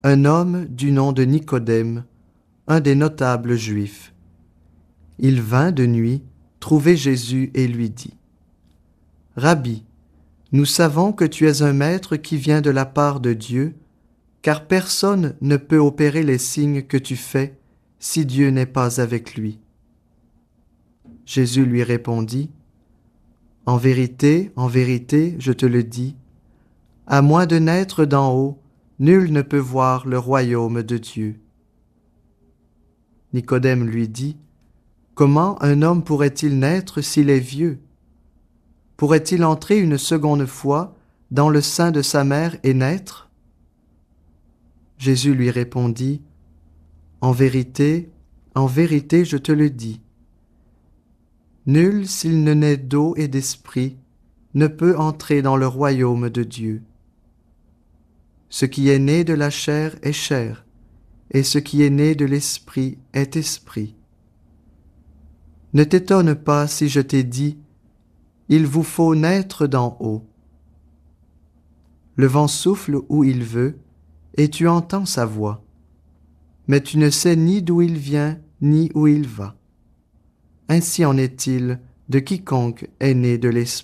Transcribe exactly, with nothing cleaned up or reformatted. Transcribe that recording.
un homme du nom de Nicodème, un des notables juifs. Il vint de nuit trouver Jésus et lui dit : « Rabbi, nous savons que tu es un maître qui vient de la part de Dieu, car personne ne peut opérer les signes que tu fais si Dieu n'est pas avec lui. » Jésus lui répondit : « En vérité, en vérité, je te le dis, à moins de naître d'en haut, nul ne peut voir le royaume de Dieu. » Nicodème lui dit : « Comment un homme pourrait-il naître s'il est vieux ? Pourrait-il entrer une seconde fois dans le sein de sa mère et naître ? » Jésus lui répondit : « En vérité, en vérité, je te le dis, nul, s'il ne naît d'eau et d'esprit, ne peut entrer dans le royaume de Dieu. Ce qui est né de la chair est chair, et ce qui est né de l'esprit est esprit. Ne t'étonne pas si je t'ai dit : il vous faut naître d'en haut. Le vent souffle où il veut, et tu entends sa voix, mais tu ne sais ni d'où il vient, ni où il va. Ainsi en est-il de quiconque est né de l'Esprit. »